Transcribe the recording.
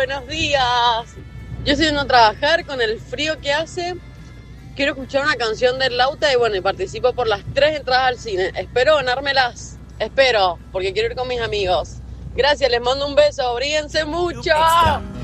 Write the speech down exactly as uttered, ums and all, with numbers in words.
buenos días. Yo estoy yendo a trabajar con el frío que hace. Quiero escuchar una canción del Lauta y bueno, y participo por las tres entradas al cine. Espero ganármelas. Espero, porque quiero ir con mis amigos. Gracias, les mando un beso. Abríguense mucho.